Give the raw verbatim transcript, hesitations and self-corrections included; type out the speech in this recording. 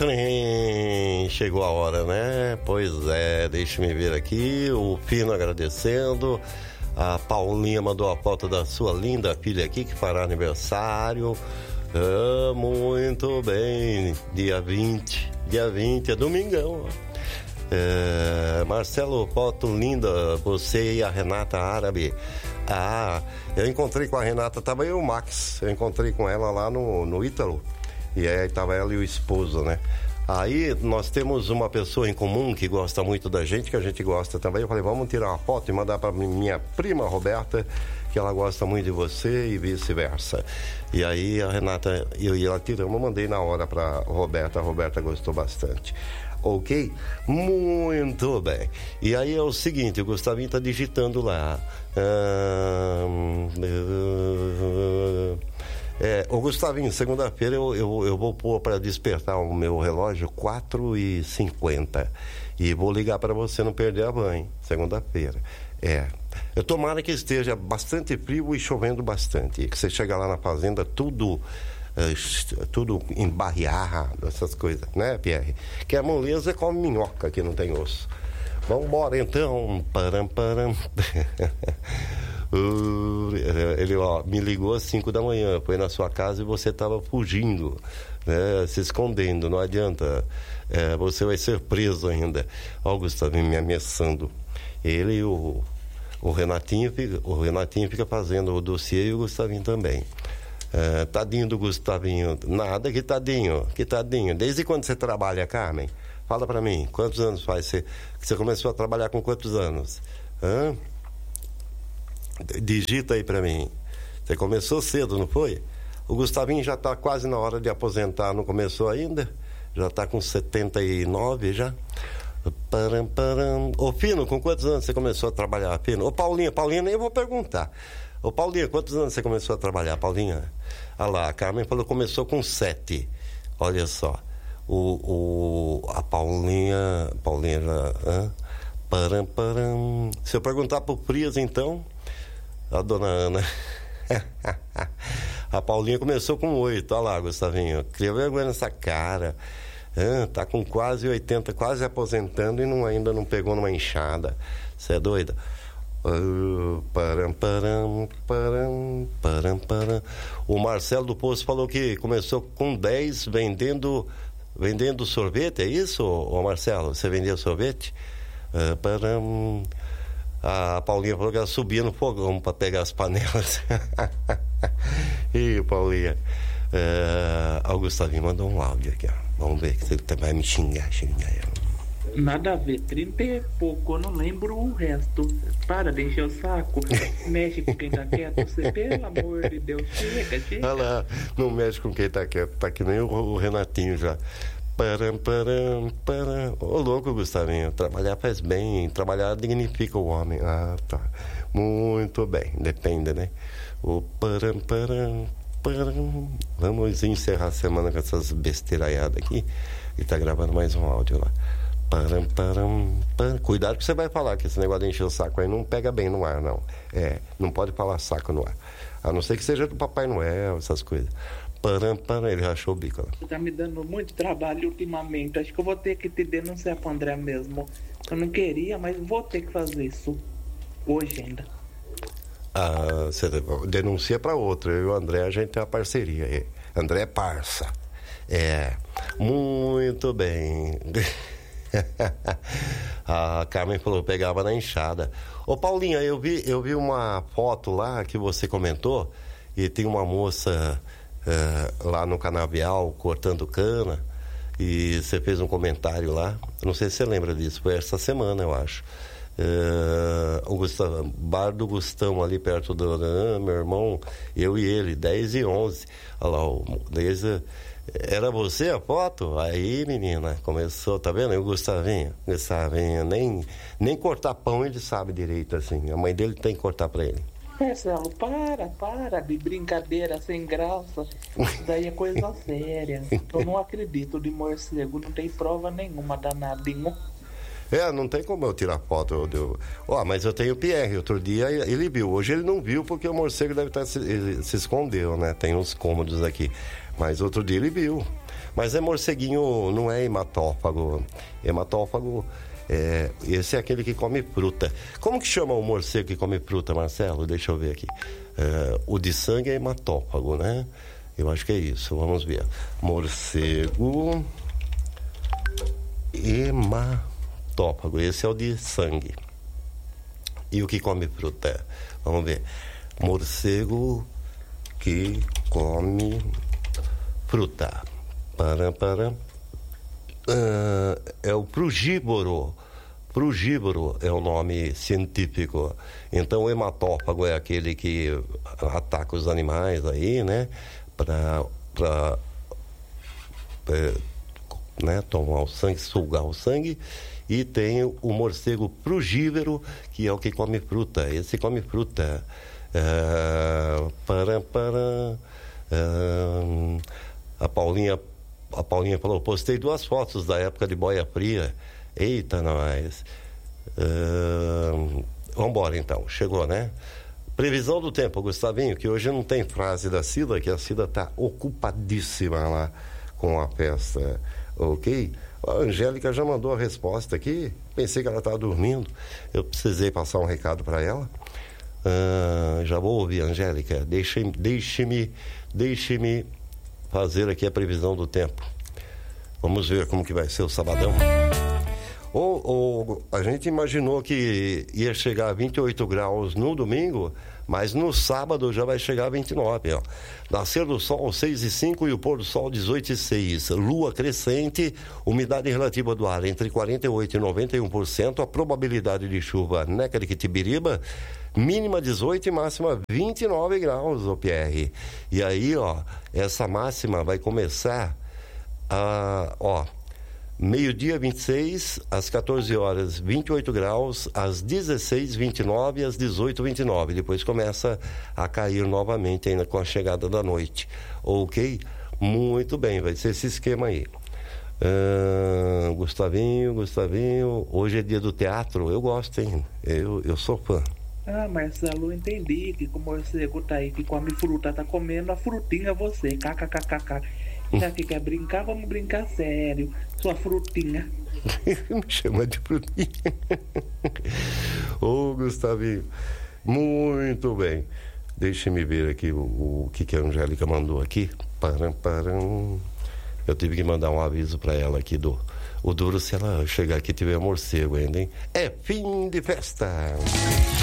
trem, chegou a hora, né? Pois é, deixa-me ver aqui, o Pino agradecendo, a Paulinha mandou a foto da sua linda filha aqui, que fará aniversário, ah, muito bem, dia vinte, dia vinte, é domingão, é, Marcelo, foto linda, você e a Renata Árabe. Ah, eu encontrei com a Renata, tava eu e o Max, eu encontrei com ela lá no, no Ítalo. E aí tava ela e o esposo, né? Aí nós temos uma pessoa em comum que gosta muito da gente, que a gente gosta também. Eu falei, vamos tirar uma foto e mandar para minha prima Roberta, que ela gosta muito de você e vice-versa. E aí a Renata, eu e ela tiramos, eu mandei na hora para Roberta, a Roberta gostou bastante. Ok? Muito bem. E aí é o seguinte, o Gustavinho tá digitando lá. Ah, É, ô Gustavinho, segunda-feira eu, eu, eu vou pôr para despertar o meu relógio quatro e cinquenta e vou ligar para você não perder a banho, segunda-feira. É, eu tomara que esteja bastante frio e chovendo bastante, que você chega lá na fazenda tudo uh, tudo embarreado, essas coisas, né, Pierre? Que a moleza come minhoca que não tem osso. Vambora então, param, param. Uh, ele ó, me ligou às cinco da manhã, foi na sua casa e você estava fugindo, né, se escondendo, não adianta, é, você vai ser preso ainda. Ó, o Gustavinho me ameaçando. Ele e o, o Renatinho fica, o Renatinho fica fazendo o dossiê e o Gustavinho também. É, tadinho do Gustavinho, nada, que tadinho, que tadinho. Desde quando você trabalha, Carmen? Fala pra mim, quantos anos faz você, que você começou a trabalhar com quantos anos? Hã? Digita aí pra mim. Você começou cedo, não foi? O Gustavinho já tá quase na hora de aposentar, não começou ainda? Já tá com setenta e nove já? Param, param. Ô Pino, com quantos anos você começou a trabalhar, Pino? Ô Paulinha, Paulinha nem vou perguntar. Ô Paulinha, quantos anos você começou a trabalhar, Paulinha? Ah lá, a Carmen falou que começou com sete. Olha só. O, o, a Paulinha, Paulinha já... Hã? Param, param. Se eu perguntar pro Frias, então... A dona Ana. A Paulinha começou com oito. Olha lá, Gustavinho. Cria vergonha nessa cara. Ah, tá com quase oitenta, quase aposentando e não, ainda não pegou numa enxada. Você é doida? Uh, param, param, param, param, param. O Marcelo do Poço falou que começou com dez vendendo, vendendo sorvete. É isso, ô Marcelo? Você vendia sorvete? Uh, param. A Paulinha falou que ela subia no fogão para pegar as panelas. Ih, Paulinha. É, o Gustavinho mandou um áudio aqui, ó. Vamos ver que você vai me xingar, xingar ela. Nada a ver, trinta e pouco, eu não lembro o resto. Para de encher o saco. Mexe com quem tá quieto, você, pelo amor de Deus, chega, chega. Olha lá, não mexe com quem tá quieto, tá que nem o, o Renatinho já. Param, param, param. Ô louco, Gustavinho, trabalhar faz bem, trabalhar dignifica o homem. Ah, tá. Muito bem, depende, né? O param, param, param. Vamos encerrar a semana com essas besteiraiadas aqui. E tá gravando mais um áudio lá. Param, param, param. Cuidado que você vai falar, que esse negócio de encher o saco aí não pega bem no ar, não. É, não pode falar saco no ar. A não ser que seja do Papai Noel, essas coisas. Param, param, ele rachou o bico lá. Você tá me dando muito trabalho ultimamente. Acho que eu vou ter que te denunciar pro André mesmo. Eu não queria, mas vou ter que fazer isso. Hoje ainda. Ah, você denuncia pra outro. Eu e o André, a gente tem uma parceria aí. André é parça. É, muito bem. A Carmen falou, pegava na enxada. Ô Paulinha, eu vi, eu vi uma foto lá que você comentou. E tem uma moça... Uh, lá no Canavial cortando cana e você fez um comentário lá, não sei se você lembra disso, foi essa semana eu acho. Uh, o Gustavo, bar do Gustão ali perto do uh, meu irmão, eu e ele, dez e onze. Olha lá, o, desde, era você a foto? Aí menina, começou, tá vendo? O Gustavinho, Gustavinho, nem, nem cortar pão ele sabe direito assim, a mãe dele tem que cortar pra ele. Marcelo, para, para de brincadeira sem graça. Isso daí é coisa séria. Eu não acredito de morcego, não tem prova nenhuma, danadinho. É, não tem como eu tirar foto. Ó, eu... oh, mas eu tenho o Pierre, outro dia ele viu. Hoje ele não viu porque o morcego deve estar se, ele se escondeu, né? Tem uns cômodos aqui. Mas outro dia ele viu. Mas é morceguinho, não é hematófago. Hematófago, é, esse é aquele que come fruta. Como que chama o morcego que come fruta, Marcelo? Deixa eu ver aqui. É, o de sangue é hematófago, né? Eu acho que é isso, vamos ver. Morcego hematófago, esse é o de sangue. E o que come fruta? Vamos ver. Morcego que come fruta. Para, para. Uh, é o frugívoro. Frugívoro é o nome científico. Então, o hematófago é aquele que ataca os animais aí, né? Para para é, né? tomar o sangue, sugar o sangue. E tem o morcego frugívoro, que é o que come fruta. Esse come fruta. É, para, para, é, a Paulinha a Paulinha falou, postei duas fotos da época de boia fria. Eita, nós. Uh, vamos embora então, chegou, né? Previsão do tempo, Gustavinho, que hoje não tem frase da Cida, que a Cida tá ocupadíssima lá com a festa, ok? A Angélica já mandou a resposta aqui, pensei que ela estava dormindo, eu precisei passar um recado para ela. Uh, já vou ouvir, Angélica, deixe-me, deixe-me, deixe-me fazer aqui a previsão do tempo. Vamos ver como que vai ser o sabadão. Ou, ou a gente imaginou que ia chegar a vinte e oito graus no domingo, mas no sábado já vai chegar a vinte e nove, ó. Nascer do sol seis e cinco e o pôr do sol dezoito e seis. Lua crescente, umidade relativa do ar entre quarenta e oito e noventa e um por cento. A probabilidade de chuva na Cariquitibiriba, mínima dezoito e máxima vinte e nove graus, ô Pierre. E aí, ó, essa máxima vai começar a, ó, meio-dia vinte e seis, às quatorze horas vinte e oito graus, às dezesseis vinte e nove, às dezoito vinte e nove. Depois começa a cair novamente ainda com a chegada da noite. Ok? Muito bem, vai ser esse esquema aí. Uh, Gustavinho, Gustavinho, hoje é dia do teatro, eu gosto, hein? Eu, eu sou fã. Ah, Marcelo, eu entendi que o morcego tá aí, que come fruta, tá comendo a frutinha você, kkkk. Já que quer brincar, vamos brincar sério. Sua frutinha. Me chama de frutinha. Ô, Gustavinho, muito bem. Deixa-me ver aqui o, o que, que a Angélica mandou aqui. Param, param. Eu tive que mandar um aviso para ela aqui do... O duro se ela chegar aqui e tiver morcego ainda, hein? É fim de festa.